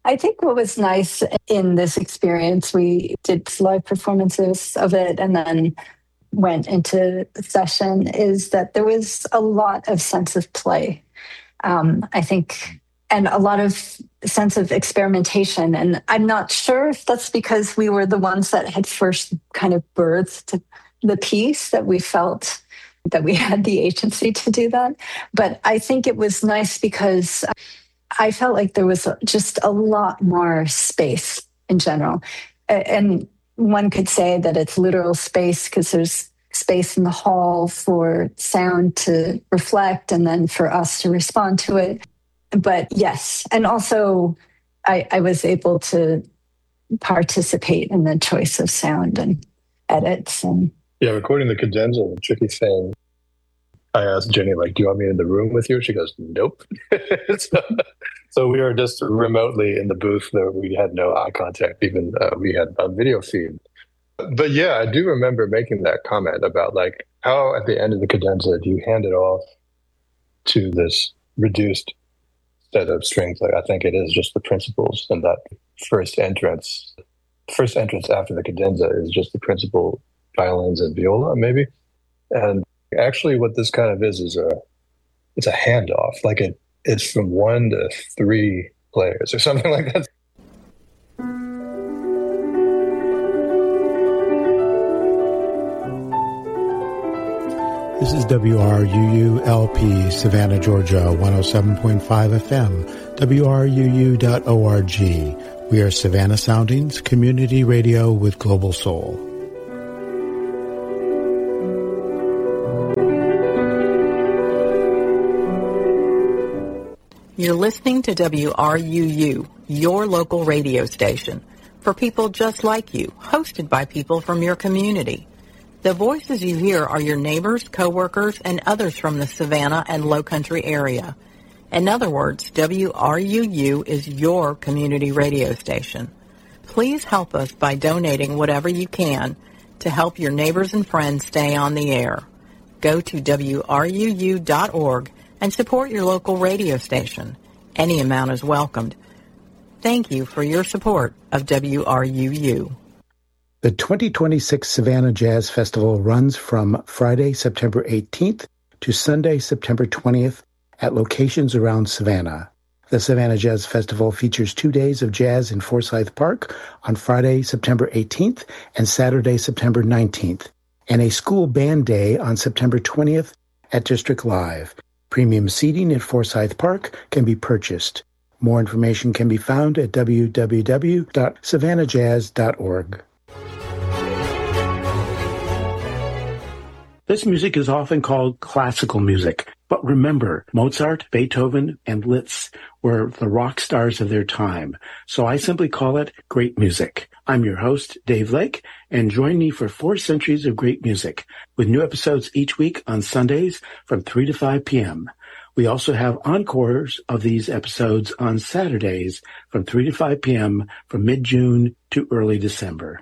I think what was nice in this experience, we did live performances of it and then went into session, is that there was a lot of sense of play. I think, and a lot of sense of experimentation. And I'm not sure if that's because we were the ones that had first kind of birthed the piece, that we felt that we had the agency to do that. But I think it was nice because I felt like there was just a lot more space in general. And one could say that it's literal space because there's space in the hall for sound to reflect and then for us to respond to it. But yes, and also I was able to participate in the choice of sound and edits. And yeah, recording the cadenza, the tricky thing. I asked Jenny, like, do you want me in the room with you? She goes, nope. So we were just remotely in the booth. We had no eye contact, even we had a video feed. But yeah, I do remember making that comment about like how at the end of the cadenza do you hand it off to this reduced set of strings. Like I think it is just the principals, and that first entrance after the cadenza is just the principal violins and viola, maybe. And actually, what this kind of is it's a handoff. Like it's from 1 to 3 players or something like that. This is WRUU-LP, Savannah, Georgia, 107.5 FM, WRUU.org. We are Savannah Soundings, community radio with global soul. You're listening to WRUU, your local radio station, for people just like you, hosted by people from your community. The voices you hear are your neighbors, coworkers, and others from the Savannah and Lowcountry area. In other words, WRUU is your community radio station. Please help us by donating whatever you can to help your neighbors and friends stay on the air. Go to WRUU.org and support your local radio station. Any amount is welcomed. Thank you for your support of WRUU. The 2026 Savannah Jazz Festival runs from Friday, September 18th to Sunday, September 20th at locations around Savannah. The Savannah Jazz Festival features 2 days of jazz in Forsyth Park on Friday, September 18th and Saturday, September 19th, and a school band day on September 20th at District Live. Premium seating at Forsyth Park can be purchased. More information can be found at www.savannahjazz.org. This music is often called classical music, but remember, Mozart, Beethoven, and Liszt were the rock stars of their time, so I simply call it great music. I'm your host, Dave Lake, and join me for 4 centuries of great music, with new episodes each week on Sundays from 3 to 5 p.m. We also have encores of these episodes on Saturdays from 3 to 5 p.m. from mid-June to early December.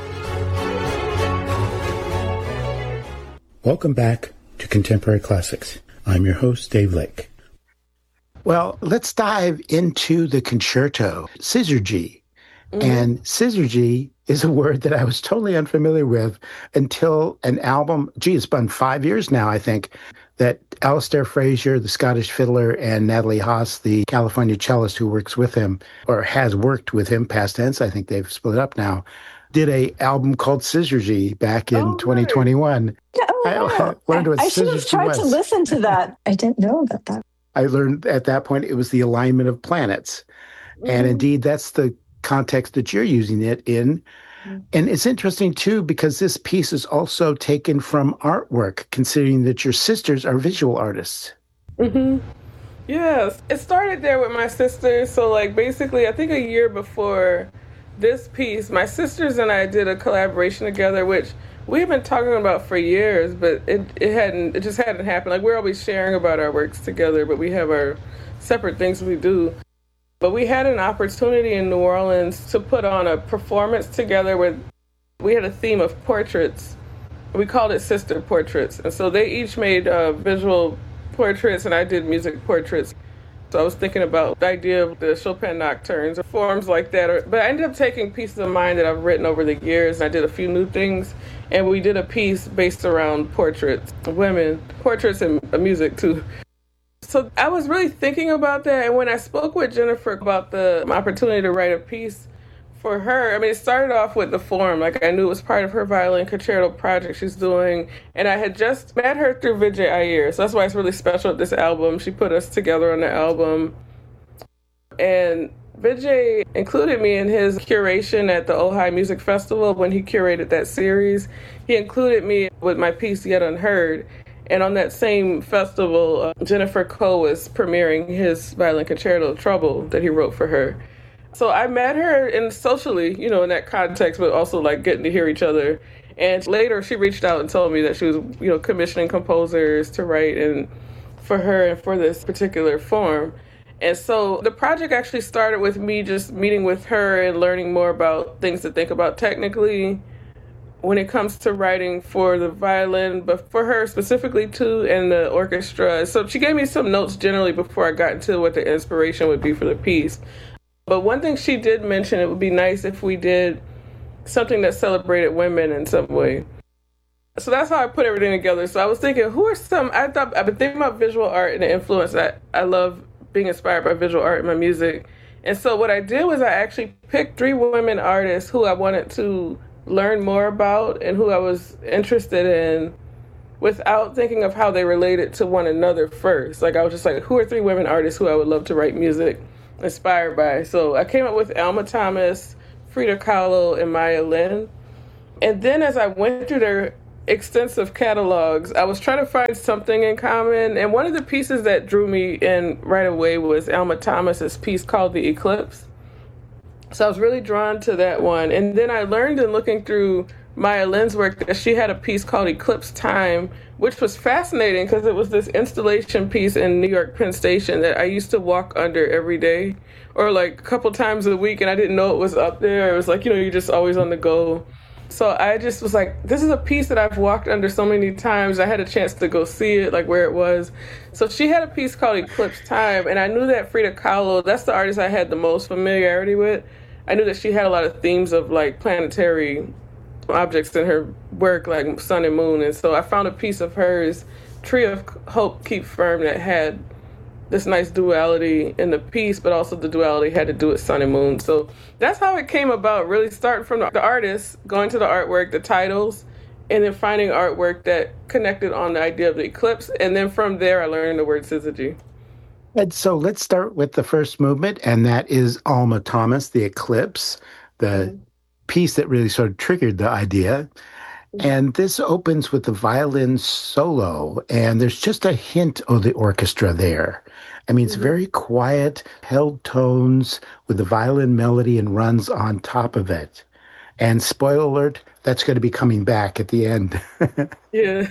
Welcome back to Contemporary Classics. I'm your host, Dave Lake. Well, let's dive into the concerto, Syzygy. Mm-hmm. And Syzygy is a word that I was totally unfamiliar with until an album, it's been 5 years now, I think, that Alistair Fraser, the Scottish fiddler, and Natalie Haas, the California cellist who works with him, or has worked with him, past tense, I think they've split up now, did a album called Syzygy back in 2021. I learned what I should have tried to listen to that. I didn't know about that. I learned at that point it was the alignment of planets. Mm-hmm. And indeed, that's the context that you're using it in. Mm-hmm. And it's interesting, too, because this piece is also taken from artwork, considering that your sisters are visual artists. Mm-hmm. Yes. It started there with my sisters. So, basically, I think a year before this piece, my sisters and I did a collaboration together, which we've been talking about for years, but it just hadn't happened. We're always sharing about our works together, but we have our separate things we do. But we had an opportunity in New Orleans to put on a performance together where we had a theme of portraits. We called it Sister Portraits. And so they each made visual portraits, and I did music portraits. So I was thinking about the idea of the Chopin nocturnes or forms like that. But I ended up taking pieces of mine that I've written over the years, and I did a few new things. And we did a piece based around portraits, women, portraits and music too. So I was really thinking about that. And when I spoke with Jennifer about the opportunity to write a piece for her, I mean, it started off with the form. Like, I knew it was part of her violin concerto project she's doing. And I had just met her through Vijay Iyer. So that's why it's really special with this album. She put us together on the album. And Vijay included me in his curation at the Ojai Music Festival when he curated that series. He included me with my piece, Yet Unheard. And on that same festival, Jennifer Coe was premiering his violin concerto, Trouble, that he wrote for her. So I met her socially, in that context, but also like getting to hear each other. And later she reached out and told me that she was, commissioning composers to write and for her and for this particular form. And so the project actually started with me just meeting with her and learning more about things to think about technically when it comes to writing for the violin, but for her specifically too, and the orchestra. So she gave me some notes generally before I got into what the inspiration would be for the piece. But one thing she did mention, it would be nice if we did something that celebrated women in some way. So that's how I put everything together. So I was thinking, I've been thinking about visual art and the influence that I love being inspired by visual art in my music. And so what I did was I actually picked 3 women artists who I wanted to learn more about and who I was interested in without thinking of how they related to one another first. Like, I was just like, who are 3 women artists who I would love to write music inspired by? So I came up with Alma Thomas, Frida Kahlo, and Maya Lin. And then as I went through their extensive catalogs, I was trying to find something in common. And one of the pieces that drew me in right away was Alma Thomas's piece called The Eclipse. So I was really drawn to that one. And then I learned in looking through Maya Lin's work that she had a piece called Eclipse Time, which was fascinating because it was this installation piece in New York Penn Station that I used to walk under every day or like a couple times a week, and I didn't know it was up there. It was like, you're just always on the go. So I just was like, this is a piece that I've walked under so many times. I had a chance to go see it, like where it was. So she had a piece called Eclipse Time, and I knew that Frida Kahlo, that's the artist I had the most familiarity with. I knew that she had a lot of themes of like planetary objects in her work, like sun and moon. And so I found a piece of hers, Tree of Hope, Keep Firm, that had this nice duality in the piece, but also the duality had to do with sun and moon. So that's how it came about, really starting from the artist, going to the artwork, the titles, and then finding artwork that connected on the idea of the eclipse. And then from there, I learned the word syzygy. And so let's start with the first movement, and that is Alma Thomas, The Eclipse, the piece that really sort of triggered the idea. And this opens with the violin solo, and there's just a hint of the orchestra there. I mean, it's very quiet, held tones with the violin melody and runs on top of it. And spoiler alert, that's going to be coming back at the end. Yeah.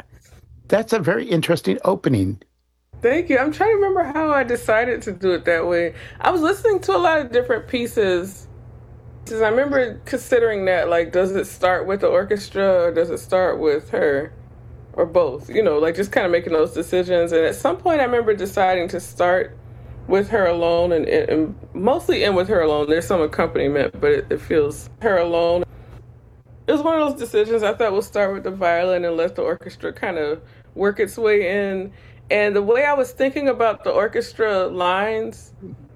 That's a very interesting opening. Thank you. I'm trying to remember how I decided to do it that way. I was listening to a lot of different pieces. I remember considering that, like, does it start with the orchestra or does it start with her? Or both, like just kind of making those decisions. And at some point I remember deciding to start with her alone and mostly end with her alone. There's some accompaniment, but it feels her alone. It was one of those decisions. I thought we'll start with the violin and let the orchestra kind of work its way in. And the way I was thinking about the orchestra lines,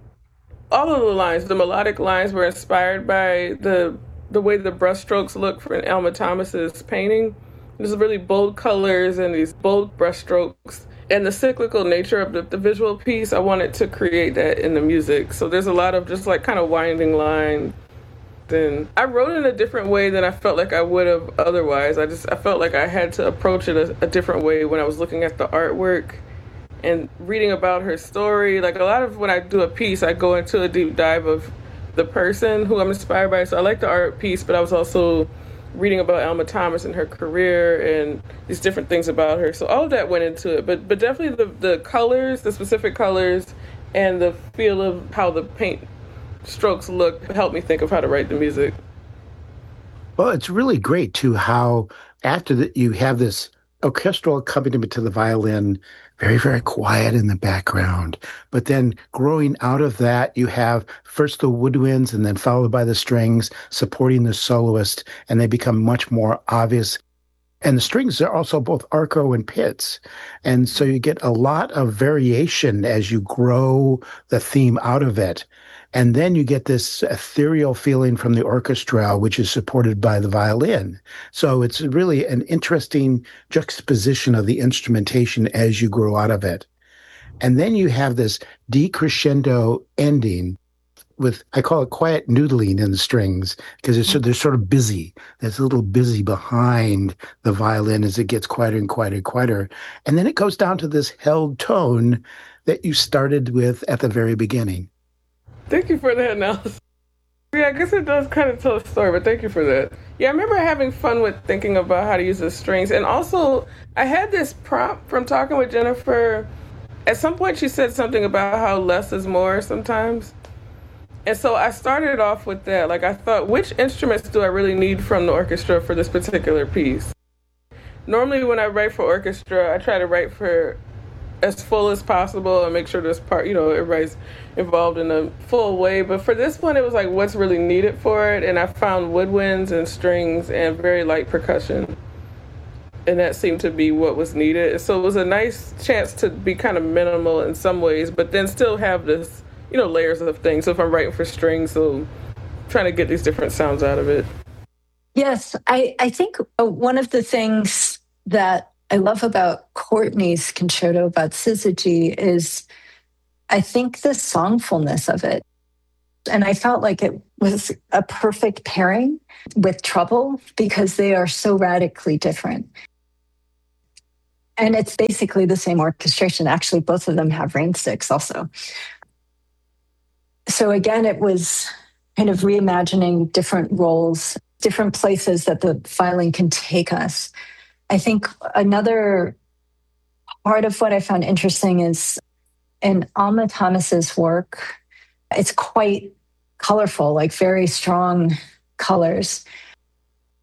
all of the lines, the melodic lines were inspired by the way the brushstrokes look for Alma Thomas's painting. There's really bold colors and these bold brushstrokes. And the cyclical nature of the visual piece, I wanted to create that in the music. So there's a lot of just like kind of winding lines. And I wrote it in a different way than I felt like I would have otherwise. I felt like I had to approach it a different way when I was looking at the artwork and reading about her story. Like a lot of when I do a piece, I go into a deep dive of the person who I'm inspired by. So I like the art piece, but I was also reading about Alma Thomas and her career and these different things about her. So all of that went into it. But definitely the colors, the specific colors, and the feel of how the paint strokes look helped me think of how to write the music. Well, it's really great, too, how after that you have this orchestral accompaniment to the violin, very, very quiet in the background. But then growing out of that, you have first the woodwinds and then followed by the strings supporting the soloist, and they become much more obvious. And the strings are also both arco and pizz. And so you get a lot of variation as you grow the theme out of it. And then you get this ethereal feeling from the orchestra, which is supported by the violin. So it's really an interesting juxtaposition of the instrumentation as you grow out of it. And then you have this decrescendo ending with, I call it quiet noodling in the strings, because they're sort of busy. There's a little busy behind the violin as it gets quieter and quieter and quieter. And then it goes down to this held tone that you started with at the very beginning. Thank you for that analysis. Yeah, I guess it does kind of tell a story, but thank you for that. Yeah, I remember having fun with thinking about how to use the strings. And also, I had this prompt from talking with Jennifer. At some point, she said something about how less is more sometimes. And so I started off with that. Like, I thought, which instruments do I really need from the orchestra for this particular piece? Normally, when I write for orchestra, I try to write for as full as possible and make sure this part, everybody's involved in a full way. But for this one, it was like, what's really needed for it? And I found woodwinds and strings and very light percussion. And that seemed to be what was needed. So it was a nice chance to be kind of minimal in some ways, but then still have this, layers of things. So if I'm writing for strings, so trying to get these different sounds out of it. Yes, I think one of the things that I love about Courtney's concerto, about Syzygy, is I think the songfulness of it. And I felt like it was a perfect pairing with Trouble because they are so radically different. And it's basically the same orchestration. Actually, both of them have rain sticks also. So again, it was kind of reimagining different roles, different places that the violin can take us. I think another part of what I found interesting is in Alma Thomas's work, it's quite colorful, like very strong colors.